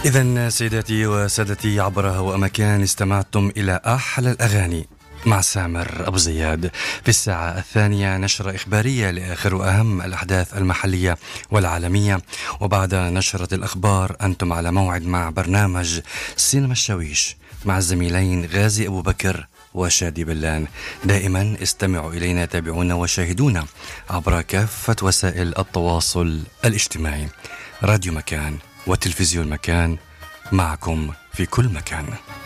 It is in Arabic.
إذن سيداتي وسادتي، عبر هواء مكان استمعتم إلى أحلى الأغاني مع سامر أبو زياد. في الساعة الثانية نشرة إخبارية لآخر وأهم الأحداث المحلية والعالمية، وبعد نشرة الأخبار أنتم على موعد مع برنامج سينما الشاويش مع الزميلين غازي أبو بكر وشادي بلان. دائما استمعوا إلينا، تابعونا وشاهدونا عبر كافة وسائل التواصل الاجتماعي. راديو مكان وتلفزيون مكان، معكم في كل مكان.